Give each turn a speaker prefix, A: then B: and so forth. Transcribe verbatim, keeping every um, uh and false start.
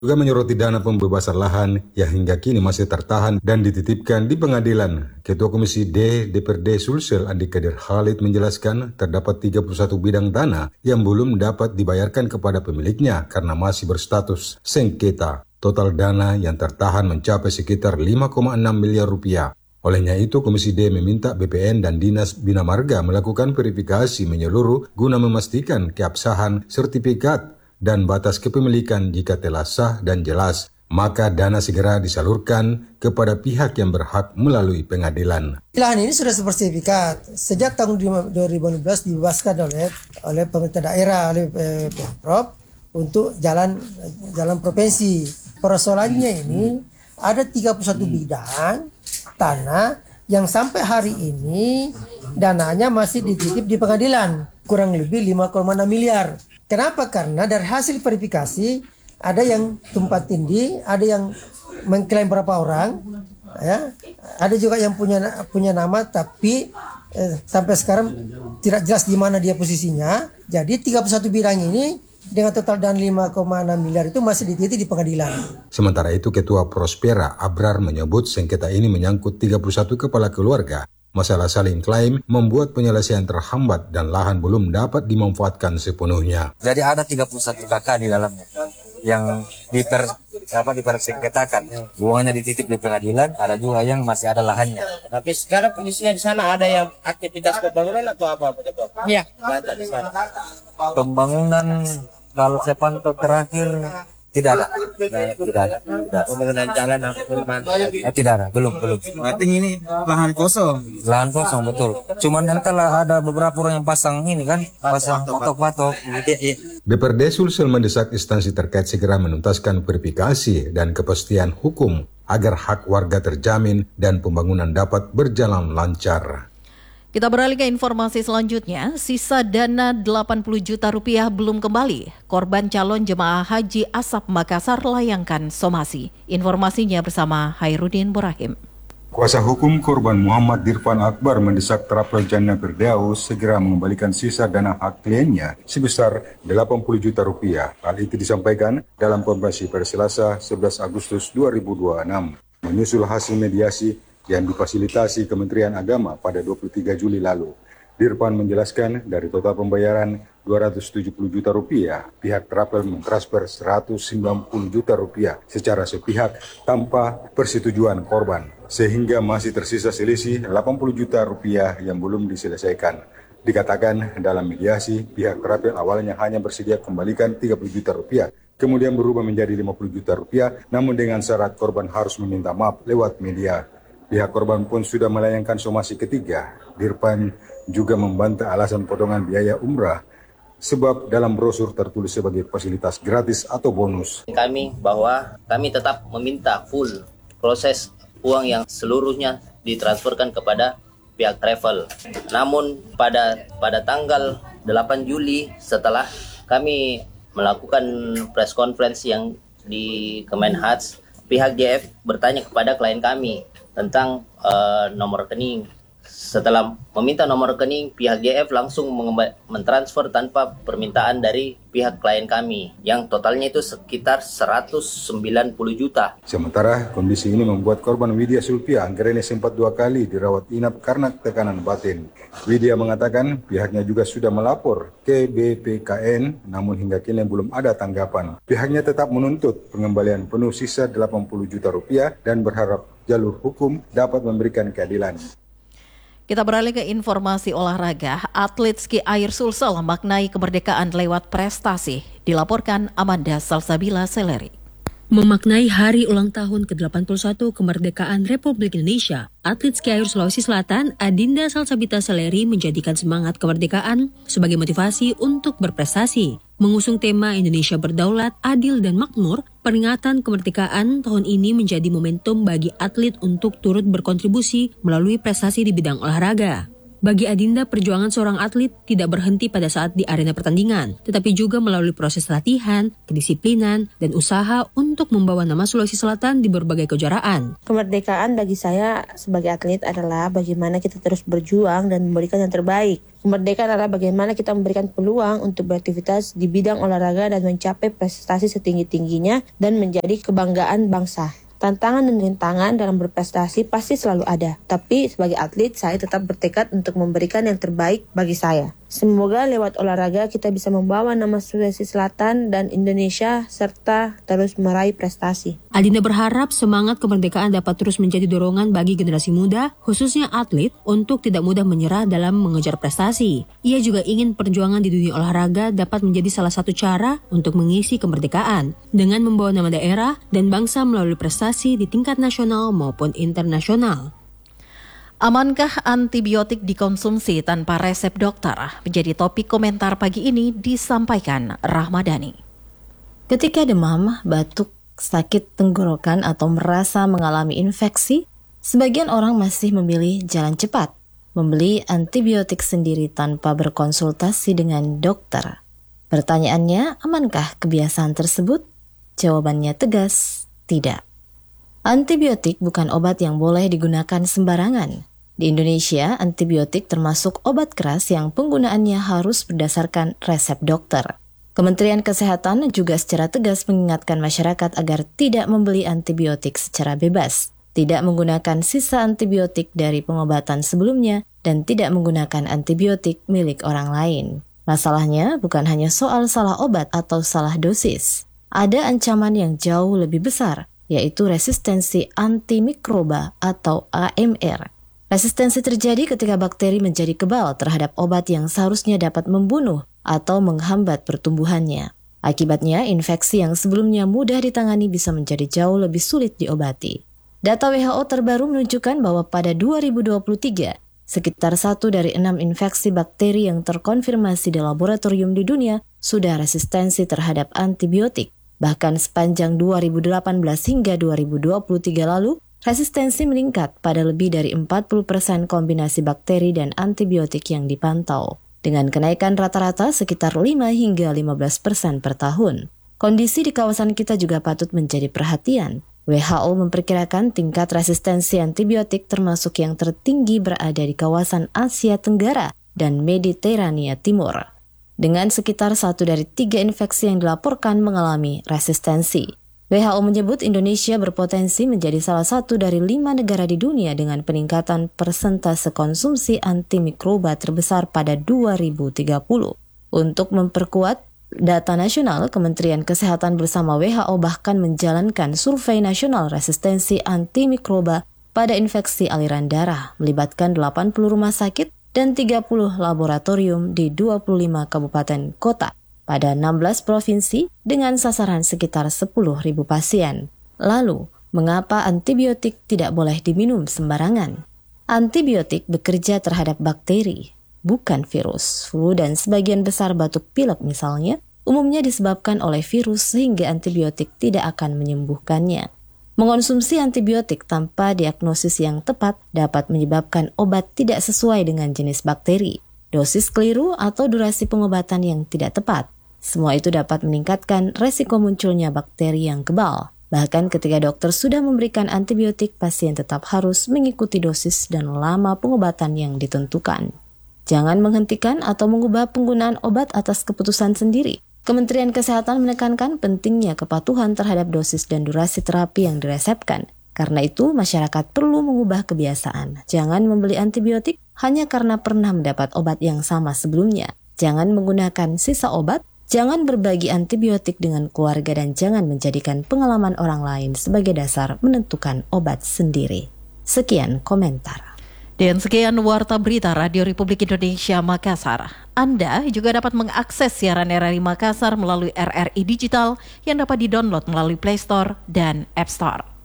A: juga menyoroti dana pembebasan lahan yang hingga kini masih tertahan dan dititipkan di pengadilan. Ketua Komisi D D P R D Sulsel Andi Kadir Khalid menjelaskan terdapat tiga puluh satu bidang dana yang belum dapat dibayarkan kepada pemiliknya karena masih berstatus sengketa. Total dana yang tertahan mencapai sekitar lima koma enam miliar rupiah. Olehnya itu, Komisi D meminta B P N dan Dinas Bina Marga melakukan verifikasi menyeluruh guna memastikan keabsahan sertifikat dan batas kepemilikan jika telah sah dan jelas, maka dana segera disalurkan kepada pihak yang berhak melalui pengadilan.
B: Lahan ini sudah bersertifikat sejak tahun dua ribu enam belas dibebaskan oleh oleh pemerintah daerah, oleh eh, Pemprov untuk jalan jalan provinsi. Persoalannya ini ada tiga puluh satu bidang tanah yang sampai hari ini dananya masih dititip di pengadilan, kurang lebih lima koma enam miliar. Kenapa? Karena dari hasil verifikasi ada yang tumpang tindih, ada yang mengklaim berapa orang, ya, ada juga yang punya punya nama tapi eh, sampai sekarang tidak jelas di mana dia posisinya. Jadi tiga puluh satu bidang ini dengan total dana lima koma enam miliar itu masih dititip di pengadilan.
A: Sementara itu, Ketua Prospera Abrar menyebut sengketa ini menyangkut tiga puluh satu kepala keluarga. Masalah saling klaim membuat penyelesaian terhambat dan lahan belum dapat dimanfaatkan sepenuhnya.
C: Jadi ada tiga puluh satu kakak di dalamnya yang diper apa dipersengketakan. Uangnya dititip di pengadilan, ada juga yang masih ada lahannya.
D: Tapi sekarang kondisinya di sana ada yang aktivitas pembangunan atau apa? Iya.
C: Pembangunan kalau saya pantau terakhir tidak ada, nah, tidak ada, tidak.
D: Pembangunan jalan
C: Eh, tidak ada, belum, belum.
E: Berarti ini lahan kosong.
C: Lahan kosong betul. Cuman entahlah ada beberapa orang yang pasang ini kan, pasang patok-patok.
A: D P R D Sulsel mendesak instansi terkait segera menuntaskan verifikasi dan kepastian hukum agar hak warga terjamin dan pembangunan dapat berjalan lancar.
F: Kita beralih ke informasi selanjutnya. Sisa dana delapan puluh juta rupiah belum kembali. Korban calon jemaah haji Asap Makassar layangkan somasi. Informasinya bersama Hairudin Burahim.
A: Kuasa hukum korban Muhammad Dirfan Akbar mendesak Trapel Jannah Firdaus segera mengembalikan sisa dana hak kliennya sebesar delapan puluh juta rupiah. Hal itu disampaikan dalam konferensi pada Selasa sebelas Agustus dua ribu dua puluh enam. Menyusul hasil mediasi yang difasilitasi Kementerian Agama pada dua puluh tiga Juli lalu. Dirfan menjelaskan dari total pembayaran dua ratus tujuh puluh juta rupiah, pihak Trapel mentransfer seratus sembilan puluh juta rupiah secara sepihak tanpa persetujuan korban, sehingga masih tersisa selisih delapan puluh juta rupiah yang belum diselesaikan. Dikatakan dalam mediasi, pihak Trapel awalnya hanya bersedia kembalikan tiga puluh juta rupiah, kemudian berubah menjadi lima puluh juta rupiah, namun dengan syarat korban harus meminta maaf lewat media. Pihak korban pun sudah melayangkan somasi ketiga. Dirfan juga membantah alasan potongan biaya umrah sebab dalam brosur tertulis sebagai fasilitas gratis atau bonus.
G: Kami bahwa kami tetap meminta full proses uang yang seluruhnya ditransferkan kepada pihak travel. Namun pada pada tanggal delapan Juli setelah kami melakukan press conference yang di Kemenhaj, pihak J F bertanya kepada klien kami tentang uh, nomor rekening. Setelah meminta nomor rekening, pihak J F langsung mentransfer tanpa permintaan dari pihak klien kami, yang totalnya itu sekitar seratus sembilan puluh juta.
A: Sementara kondisi ini membuat korban Widya Sulpia Anggreni sempat dua kali dirawat inap karena tekanan batin. Widya mengatakan pihaknya juga sudah melapor ke B P K N, namun hingga kini belum ada tanggapan. Pihaknya tetap menuntut pengembalian penuh sisa delapan puluh juta rupiah dan berharap jalur hukum dapat memberikan keadilan.
F: Kita beralih ke informasi olahraga. Atlet ski air Sulsel maknai kemerdekaan lewat prestasi. Dilaporkan Amanda Salsabila Seleri.
H: Memaknai hari ulang tahun ke delapan puluh satu kemerdekaan Republik Indonesia, atlet ski air Sulawesi Selatan Adinda Salsabila Seleri menjadikan semangat kemerdekaan sebagai motivasi untuk berprestasi. Mengusung tema Indonesia Berdaulat, Adil dan Makmur, peringatan kemerdekaan tahun ini menjadi momentum bagi atlet untuk turut berkontribusi melalui prestasi di bidang olahraga. Bagi Adinda, perjuangan seorang atlet tidak berhenti pada saat di arena pertandingan, tetapi juga melalui proses latihan, kedisiplinan, dan usaha untuk membawa nama Sulawesi Selatan di berbagai kejuaraan.
I: Kemerdekaan bagi saya sebagai atlet adalah bagaimana kita terus berjuang dan memberikan yang terbaik. Kemerdekaan adalah bagaimana kita memberikan peluang untuk beraktivitas di bidang olahraga dan mencapai prestasi setinggi-tingginya dan menjadi kebanggaan bangsa. Tantangan dan rintangan dalam berprestasi pasti selalu ada. Tapi sebagai atlet, saya tetap bertekad untuk memberikan yang terbaik bagi saya. Semoga lewat olahraga kita bisa membawa nama Sulawesi Selatan dan Indonesia serta terus meraih prestasi.
H: Adinda berharap semangat kemerdekaan dapat terus menjadi dorongan bagi generasi muda, khususnya atlet, untuk tidak mudah menyerah dalam mengejar prestasi. Ia juga ingin perjuangan di dunia olahraga dapat menjadi salah satu cara untuk mengisi kemerdekaan dengan membawa nama daerah dan bangsa melalui prestasi di tingkat nasional maupun internasional.
F: Amankah antibiotik dikonsumsi tanpa resep dokter? Menjadi topik komentar pagi ini disampaikan Rahmadani.
J: Ketika demam, batuk, sakit tenggorokan atau merasa mengalami infeksi, sebagian orang masih memilih jalan cepat, membeli antibiotik sendiri tanpa berkonsultasi dengan dokter. Pertanyaannya, amankah kebiasaan tersebut? Jawabannya tegas, tidak. Antibiotik bukan obat yang boleh digunakan sembarangan. Di Indonesia, antibiotik termasuk obat keras yang penggunaannya harus berdasarkan resep dokter. Kementerian Kesehatan juga secara tegas mengingatkan masyarakat agar tidak membeli antibiotik secara bebas, tidak menggunakan sisa antibiotik dari pengobatan sebelumnya, dan tidak menggunakan antibiotik milik orang lain. Masalahnya bukan hanya soal salah obat atau salah dosis. Ada ancaman yang jauh lebih besar, yaitu resistensi antimikroba atau A M R. Resistensi terjadi ketika bakteri menjadi kebal terhadap obat yang seharusnya dapat membunuh atau menghambat pertumbuhannya. Akibatnya, infeksi yang sebelumnya mudah ditangani bisa menjadi jauh lebih sulit diobati. Data W H O terbaru menunjukkan bahwa pada dua ribu dua puluh tiga, sekitar satu dari enam infeksi bakteri yang terkonfirmasi di laboratorium di dunia sudah resistensi terhadap antibiotik. Bahkan sepanjang dua ribu delapan belas hingga dua ribu dua puluh tiga lalu, resistensi meningkat pada lebih dari empat puluh persen kombinasi bakteri dan antibiotik yang dipantau, dengan kenaikan rata-rata sekitar lima hingga lima belas persen per tahun. Kondisi di kawasan kita juga patut menjadi perhatian. W H O memperkirakan tingkat resistensi antibiotik termasuk yang tertinggi berada di kawasan Asia Tenggara dan Mediterania Timur, dengan sekitar satu dari tiga infeksi yang dilaporkan mengalami resistensi. W H O menyebut Indonesia berpotensi menjadi salah satu dari lima negara di dunia dengan peningkatan persentase konsumsi antimikroba terbesar pada dua ribu tiga puluh. Untuk memperkuat data nasional, Kementerian Kesehatan bersama W H O bahkan menjalankan survei nasional resistensi antimikroba pada infeksi aliran darah, melibatkan delapan puluh rumah sakit dan tiga puluh laboratorium di dua puluh lima kabupaten kota pada enam belas provinsi dengan sasaran sekitar sepuluh ribu pasien. Lalu, mengapa antibiotik tidak boleh diminum sembarangan? Antibiotik bekerja terhadap bakteri, bukan virus. Flu dan sebagian besar batuk pilek misalnya, umumnya disebabkan oleh virus sehingga antibiotik tidak akan menyembuhkannya. Mengonsumsi antibiotik tanpa diagnosis yang tepat dapat menyebabkan obat tidak sesuai dengan jenis bakteri, dosis keliru atau durasi pengobatan yang tidak tepat. Semua itu dapat meningkatkan resiko munculnya bakteri yang kebal. Bahkan ketika dokter sudah memberikan antibiotik, pasien tetap harus mengikuti dosis dan lama pengobatan yang ditentukan. Jangan menghentikan atau mengubah penggunaan obat atas keputusan sendiri. Kementerian Kesehatan menekankan pentingnya kepatuhan terhadap dosis dan durasi terapi yang diresepkan. Karena itu, masyarakat perlu mengubah kebiasaan. Jangan membeli antibiotik hanya karena pernah mendapat obat yang sama sebelumnya. Jangan menggunakan sisa obat. Jangan berbagi antibiotik dengan keluarga dan jangan menjadikan pengalaman orang lain sebagai dasar menentukan obat sendiri. Sekian komentar.
F: Dan sekian Warta Berita Radio Republik Indonesia Makassar. Anda juga dapat mengakses siaran R R I Makassar melalui R R I Digital yang dapat didownload melalui Play Store dan App Store.